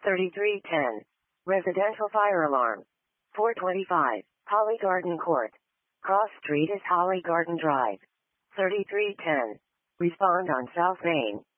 3310. Residential fire alarm. 425. Holly Garden Court. Cross Street is Holly Garden Drive. 3310. Respond on South Main.